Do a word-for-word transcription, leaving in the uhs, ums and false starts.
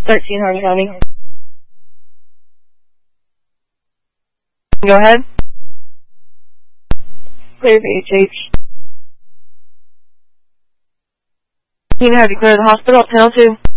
thirteen Harvey County. Go ahead. Clear for H H. You can have you clear the hospital, panel two.